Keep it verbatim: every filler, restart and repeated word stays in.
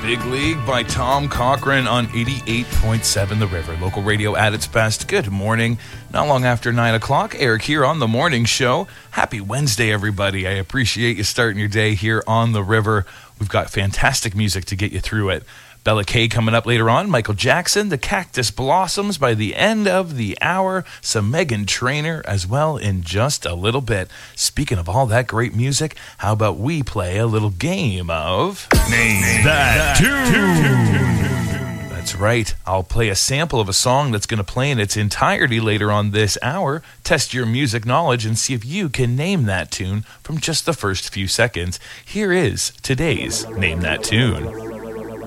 Big League by Tom Cochrane on eighty-eight point seven The River. Local radio at its best. Good morning. Not long after nine o'clock, Eric here on The Morning Show. Happy Wednesday, everybody. I appreciate you starting your day here on The River. We've got fantastic music to get you through it. Bella Kay coming up later on. Michael Jackson, The Cactus Blossoms by the end of the hour. Some Meghan Trainor as well in just a little bit. Speaking of all that great music, how about we play a little game of Name, Name That, that Tune. That's right. I'll play a sample of a song that's going to play in its entirety later on this hour. Test your music knowledge and see if you can name that tune from just the first few seconds. Here is today's Name That Tune.